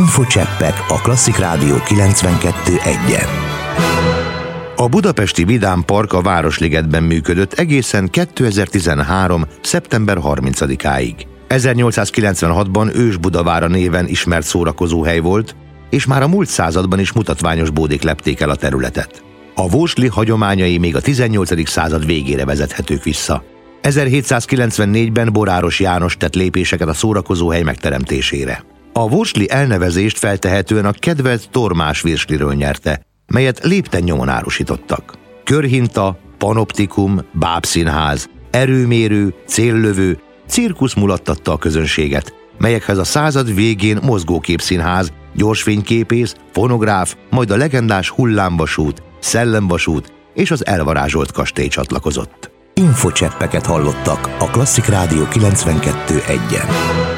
Infocseppek a Klasszik Rádió 92.1-en. A budapesti Vidám Park a Városligetben működött egészen 2013. szeptember 30-áig. 1896-ban Ős-Budavára néven ismert szórakozóhely volt, és már a múlt században is mutatványos bódék lepték el a területet. A vósli hagyományai még a 18. század végére vezethetők vissza. 1794-ben Boráros János tett lépéseket a szórakozóhely megteremtésére. A vósli elnevezést feltehetően a kedvelt Tormás virsliről nyerte, melyet lépten nyomon árusítottak. Körhinta, panoptikum, bábszínház, erőmérő, céllövő, cirkusz mulattatta a közönséget, melyekhez a század végén mozgóképszínház, gyorsfényképész, fonográf, majd a legendás hullámvasút, szellemvasút és az elvarázsolt kastély csatlakozott. Infocseppeket hallottak a Klasszik Rádió 92.1-en.